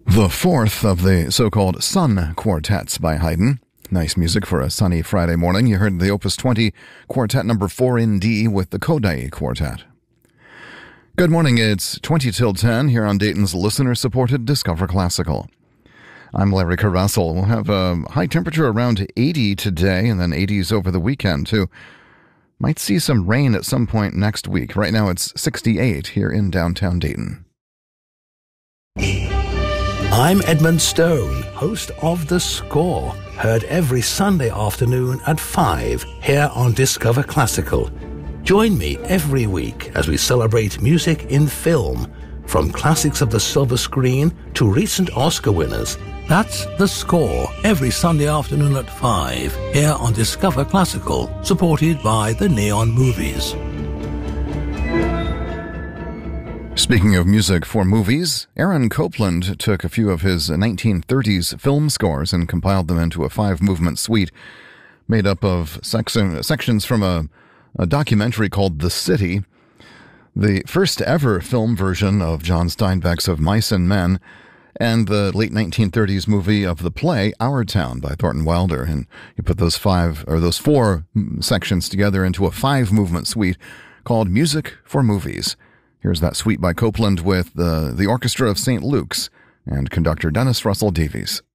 The fourth of the so-called Sun Quartets by Haydn. Nice music for a sunny Friday morning. You heard the Opus 20 Quartet number 4 in D with the Kodály Quartet. Good morning, it's 20 till 10 here on Dayton's listener-supported Discover Classical. I'm Larry Carruthel. We'll have a high temperature around 80 today and then 80s over the weekend, too. Might see some rain at some point next week. Right now it's 68 here in downtown Dayton. I'm Edmund Stone, host of The Score, heard every Sunday afternoon at 5 here on Discover Classical. Join me every week as we celebrate music in film, from classics of the silver screen to recent Oscar winners. That's The Score, every Sunday afternoon at 5 here on Discover Classical, supported by the Neon Movies. Speaking of music for movies, Aaron Copland took a few of his 1930s film scores and compiled them into a 5-movement suite made up of sections from a documentary called The City, the first ever film version of John Steinbeck's Of Mice and Men, and the late 1930s movie of the play Our Town by Thornton Wilder. And you put those 4 sections together into a 5-movement suite called Music for Movies. Here's that suite by Copland with the Orchestra of St. Luke's and conductor Dennis Russell Davies.